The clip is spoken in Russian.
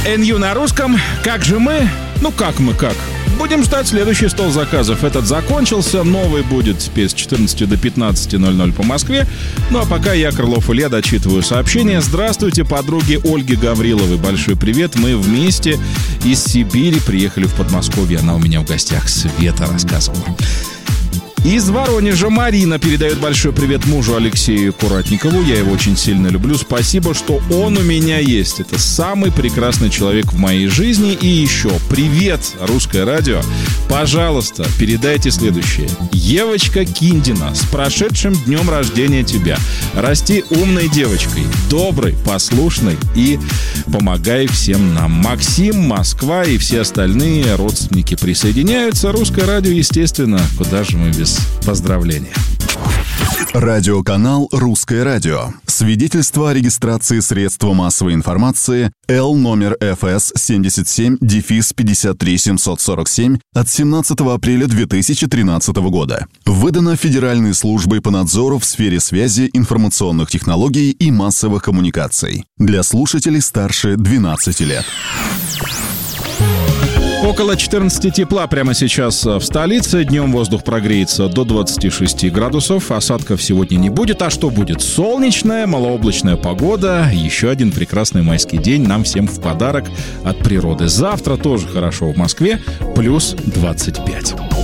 NU на русском. Как же мы? Ну как мы, как? Будем ждать следующий стол заказов. Этот закончился, новый будет теперь с 14 до 15:00 по Москве. Ну а пока я, Крылов Илья, дочитываю сообщение. Здравствуйте, подруги Ольги Гавриловой. Большой привет. Мы вместе из Сибири приехали в Подмосковье. Она у меня в гостях. Света рассказывала. Из Воронежа Марина передает большой привет мужу Алексею Куратникову. Я его очень сильно люблю. Спасибо, что он у меня есть. Это самый прекрасный человек в моей жизни. И еще привет, Русское радио. Пожалуйста, передайте следующее. Евочка Киндина, с прошедшим днем рождения тебя. Расти умной девочкой, доброй, послушной и помогай всем нам. Максим, Москва и все остальные родственники присоединяются. Русское радио, естественно, куда же мы без поздравления. Радиоканал «Русское радио». Свидетельство о регистрации средства массовой информации Л номер ФС 77-53747 от 17 апреля 2013 года. Выдано Федеральной службой по надзору в сфере связи, информационных технологий и массовых коммуникаций. Для слушателей старше 12 лет. Около 14 тепла прямо сейчас в столице. Днем воздух прогреется до 26 градусов. Осадков сегодня не будет. А что будет? Солнечная, малооблачная погода. Еще один прекрасный майский день нам всем в подарок от природы. Завтра тоже хорошо в Москве. Плюс 25.